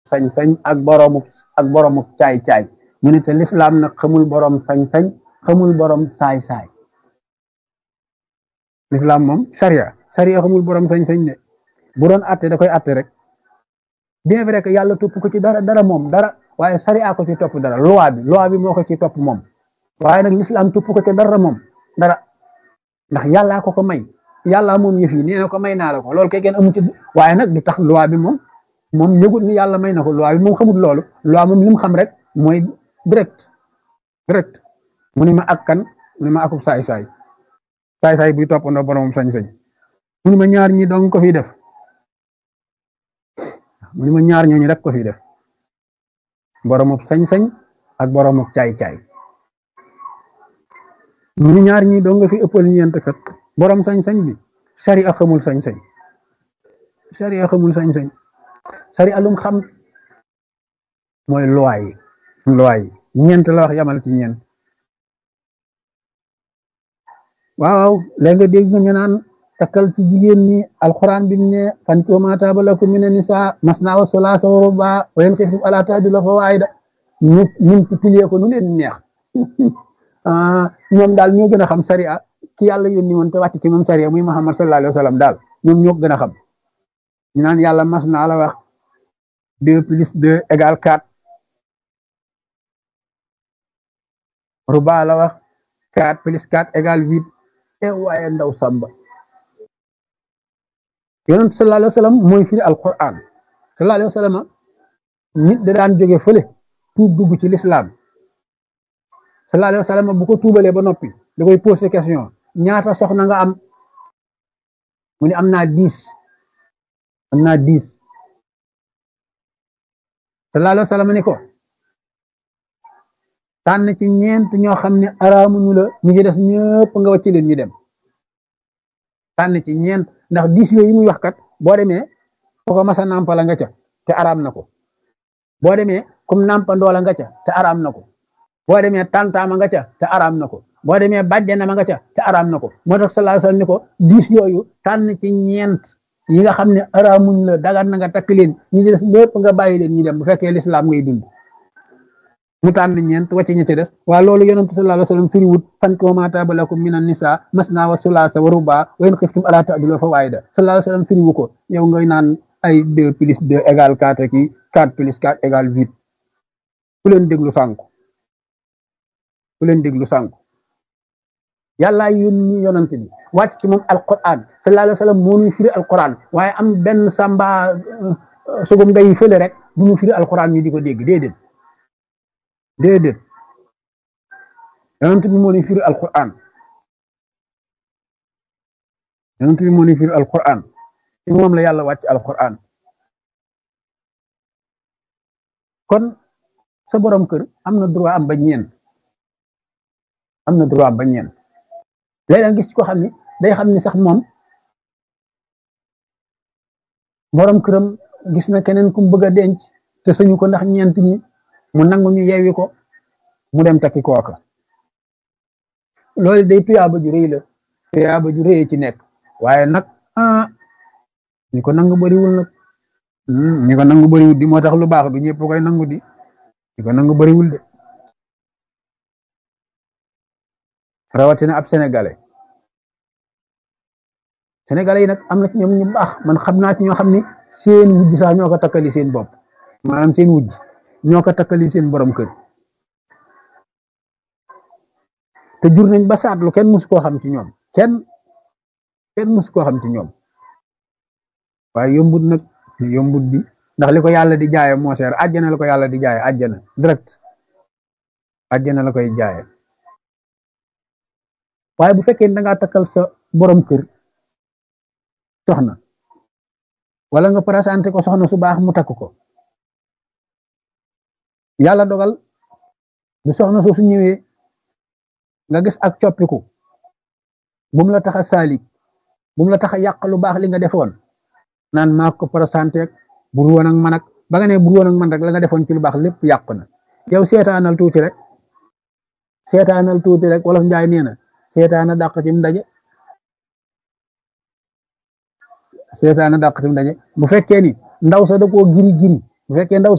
sañ-sañ ak boroomu caay-caay mu ne te lislaam nag xamul boroom sañ-sañ xamul boroom saay-saay lislaam moom sariya xamul boroom sañ-sañ de bu doon atte da koy atte rek bien vrai que yàlla topp ko ci dara moom dara waaye sariya ko ci topp dara loi bi moo ko ci topp moom waaye nag lislaam topp ko ci dara moom dara ndax yàllaa ko may yàllaa moom yëf yi nee na ko may naa la ko loolu kay kenn amu ci waaye nag du tax loi bi moom yëgul ni yàlla may na ko loi bi moom xamul loolu loi moom li mu xam rek mooy direct mu ni ma ak kan mu ni ma akub saay-saay buy toppandoo boromam sañ-sañ mu ni ma ñaar ñi dong ko fi def mu ni ma ñaar ñooñu rek ko fi def boromam sañ-sañ ak boromam caay-caay mu ni ñaar ñi dong nga fi ëppal ñeent kat borom sañ-sañ bi sariya xamul sañ-sañ sariya lum xam mooy loi yi ñeent la wax yamal ci ñeent waaw léegi nga dégg ñu naan takkal ci jigéen ñi alquran bi ne fankihuu maa taaba lakum mina nisaa masnaa wa sulaasa wa rubaa wa in xiftum allaa ta'dilu fa waahida ñu multiplier ko nu leen neex ñoom daal ñoo gën a xam sariya ki yàlla yónni woon te wàcc ci moom sariya muy Muhammad sallallahu alayhi wa sallam daal ñoom ñoo gën a xam ñu naan yàlla masnaa la wax 2 plus 2 égale 4 rubaa la wax 4 plus 4 égale 8 waaye ndaw samba yonent sallallahu alayhi wa sallam mooy firi alquran sallallahu alayhi wa sallam nit da daan jóge fële tuub dugg ci l'islam sallallahu alayhi wa sallam bu ko tuubalee ba noppi da koy posé question ñaata soxna nga am mu ne am naa 10 sallallahu alayhi wa sallam ni ko tànn ci ñeent ñoo xam ne araamuñu la ñu ngi des ñëpp nga wàcc leen ñu dem tànn ci ñeent ndax 10 yooyu muy wax kat boo demee foo ko masa nàmpala nga ca te araam na ko boo demee comme nàmpandoola nga ca te araam na ko boo demee tantaama nga ca te araam na ko boo demee bàjjanama nga ca te araam na ko moo tax sallallahu alayhi wasallam ni ko 10 yooyu tànn ci ñeent yi nga xam ne araamuñ la dagan na nga takk leen ñu des ñëpp nga bàyyi leen ñu dem bu fekkee lislaam ngay dund mu tànn ñeent wàcc ñi ci des waaye loolu yonent sallallahu alayhi wasallam firiwut fankihuu maa taaba lakum minan nisaa masnaa wa sulaasa wa rubaa wa in xiftum allaa ta'dilu fa waahida sallallahu alayhi wasallam firiwu ko yow ngay naan ay 2 plus 2 égale 4 ki 4 plus 4 égale 8 ku leen déglu sànku yàllaa yónni yonent bi wàcc ci moom alquran sallallahu alayhi wasallam moo ñuy firi alquran waaye am benn samba sugum day fële rek bu ñu firi alquran ñu di ko dégg déedéet yonent bi moo ni firi alquran ci moom la yàlla wàcc alquran kon sa borom kër am na droit am ba ñeent léeg-léeg gis ko xam ni day xam ni sax moom borom këram gis na keneen ku mu bëgg a denc te sañu ko ndax ñeent ñi mu nangu ñu yewi ko mu dem takki kooka loolu day tuyaaba ju rëy ci nekk waaye nag ñi ko nangu bëriwul di moo tax lu baax bi ñëpp koy nangu di ñi ko nangu bëriwul de rawatina ab sénégalais yi nag am na ci ñoom ñu baax man xam naa ci ñoo xam ni seen wujj sax ñoo ko takkali seen bopp maanaam seen wujj ñoo ko takkali seen borom kër te jur nañ ba saatlu kenn musu koo xam ci ñoom kenn musu koo xam ci ñoom waaye yombut bi ndax li ko yàlla di jaaye moo seer àjjana la ko yàlla di jaaye àjjana direct àjjana la koy jaaye waaye bu fekkee da ngaa takkal sa borom kër soxna wala nga présenté ko soxna su baax mu takk ko yàlla dogal bu soxna soo su ñëwee nga gis ak coppiku bu mu la tax a saalik bu mu la tax a yàq lu baax li nga defoon naan maa ko présenté bur woon ak man ak ba nga ne bur woon ak man rek la nga defoon ci lu baax lépp yàqu na yow seetaanal tuuti rek wolof njaay nee na seetaana dàq ci mu daje bu fekkee ni ndaw sa da koo giri bu fekkee ndaw